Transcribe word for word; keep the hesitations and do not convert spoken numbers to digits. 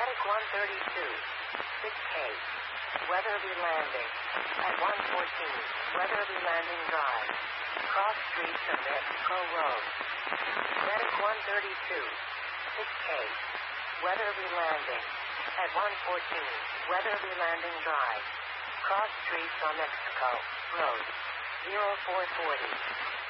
Medic one thirty-two, six K. Weatherby Landing. At one fourteen, Weatherby Landing Drive. Cross streets of Mexico Road. Medic one thirty-two, six K. Weatherby Landing. At one fourteen, Weatherby Landing Drive. Cross streets on Mexico Road. zero four forty.